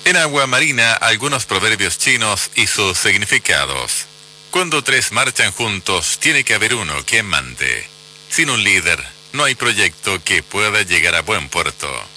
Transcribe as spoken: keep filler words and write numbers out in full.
En Agua Marina, algunos proverbios chinos y sus significados. Cuando tres marchan juntos, tiene que haber uno que mande. Sin un líder, no hay proyecto que pueda llegar a buen puerto.